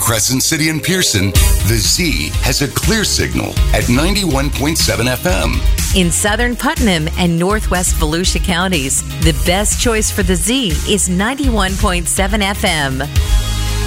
Crescent City and Pearson, the Z has a clear signal at 91.7 FM. In southern Putnam and northwest Volusia counties, the best choice for the Z is 91.7 FM.